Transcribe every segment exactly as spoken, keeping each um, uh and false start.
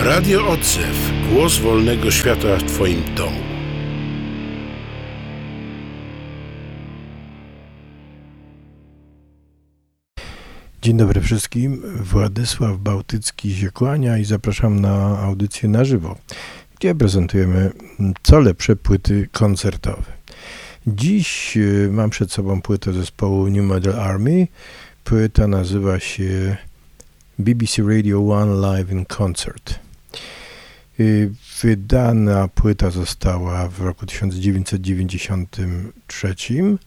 Radio Odzew. Głos wolnego świata w Twoim domu. Dzień dobry wszystkim. Władysław Bałtycki się kłania i zapraszam na audycję na żywo, gdzie prezentujemy co lepsze płyty koncertowe. Dziś mam przed sobą płytę zespołu New Model Army. Płyta nazywa się B B C Radio One Live in Concert. Wydana płyta została w roku tysiąc dziewięćset dziewięćdziesiątym trzecim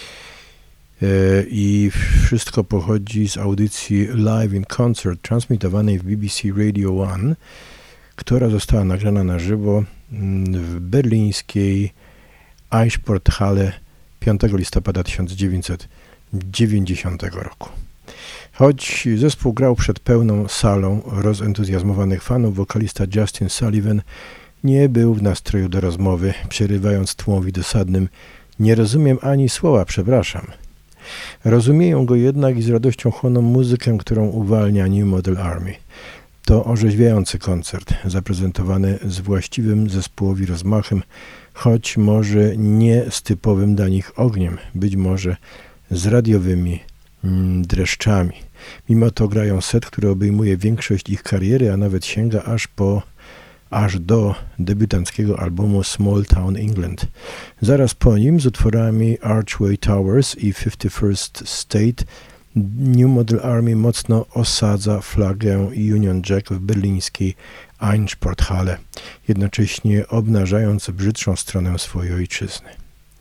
i wszystko pochodzi z audycji Live in Concert transmitowanej w B B C Radio One, która została nagrana na żywo w berlińskiej Eichsporthalle piątego listopada tysiąc dziewięćset dziewięćdziesiątego roku. Choć zespół grał przed pełną salą rozentuzjazmowanych fanów, wokalista Justin Sullivan nie był w nastroju do rozmowy, przerywając tłumowi dosadnym: nie rozumiem ani słowa, przepraszam. Rozumieją go jednak i z radością chłoną muzykę, którą uwalnia New Model Army. To orzeźwiający koncert, zaprezentowany z właściwym zespołowi rozmachem, choć może nie z typowym dla nich ogniem, być może z radiowymi mm, dreszczami. Mimo to grają set, który obejmuje większość ich kariery, a nawet sięga aż po aż do debiutanckiego albumu Small Town England. Zaraz po nim z utworami Archway Towers i fifty-first State New Model Army mocno osadza flagę Union Jack w berlińskiej Eichsporthalle, jednocześnie obnażając brzydszą stronę swojej ojczyzny.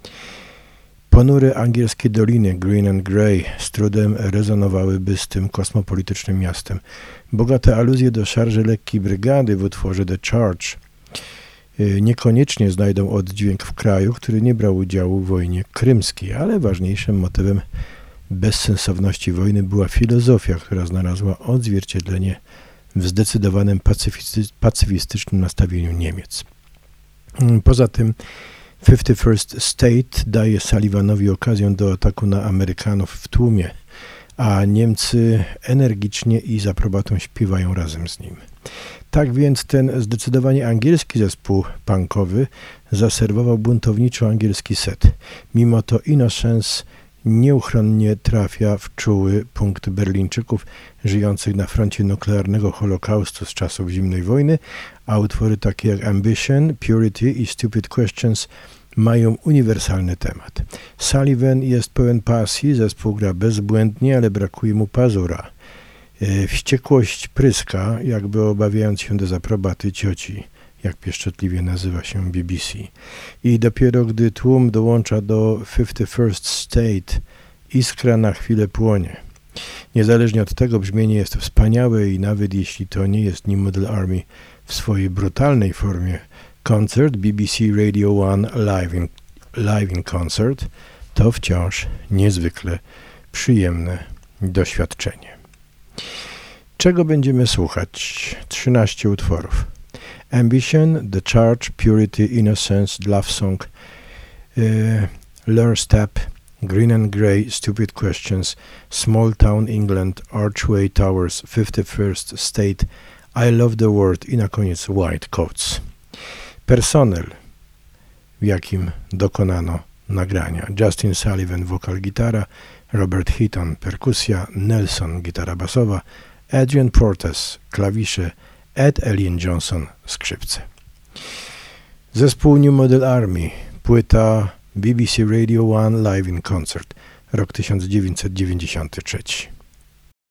Ponure angielskie doliny Green and Grey z trudem rezonowałyby z tym kosmopolitycznym miastem. Bogate aluzje do szarży lekkiej brygady w utworze The Charge niekoniecznie znajdą oddźwięk w kraju, który nie brał udziału w wojnie krymskiej, ale ważniejszym motywem bezsensowności wojny była filozofia, która znalazła odzwierciedlenie w zdecydowanym pacyfisty- pacyfistycznym nastawieniu Niemiec. Poza tym fifty-first State daje Sullivanowi okazję do ataku na Amerykanów w tłumie, a Niemcy energicznie i z aprobatą śpiewają razem z nim. Tak więc ten zdecydowanie angielski zespół punkowy zaserwował buntowniczo angielski set. Mimo to Innocence nieuchronnie trafia w czuły punkt Berlińczyków żyjących na froncie nuklearnego Holokaustu z czasów zimnej wojny, a utwory takie jak Ambition, Purity i Stupid Questions mają uniwersalny temat. Sullivan jest pełen pasji, zespół gra bezbłędnie, ale brakuje mu pazura. Wściekłość pryska, jakby obawiając się dezaprobaty cioci, jak pieszczotliwie nazywa się B B C. I dopiero gdy tłum dołącza do fifty-first State, iskra na chwilę płonie. Niezależnie od tego brzmienie jest wspaniałe i nawet jeśli to nie jest New Model Army w swojej brutalnej formie, koncert B B C Radio One Live in, live in Concert to wciąż niezwykle przyjemne doświadczenie. Czego będziemy słuchać? trzynaście utworów. Ambition, The Charge, Purity, Innocence, Love Song, uh, Lure Step, Green and Grey, Stupid Questions, Small Town England, Archway Towers, fifty-first State, I Love the World i na koniec White Coats. Personel, w jakim dokonano nagrania: Justin Sullivan, wokal, gitara, Robert Heaton, perkusja, Nelson, gitara basowa, Adrian Portes, klawisze, Ed Elliot Johnson, skrzypce. Zespół New Model Army, płyta B B C Radio One Live in Concert, rok tysiąc dziewięćset dziewięćdziesiąty trzeci.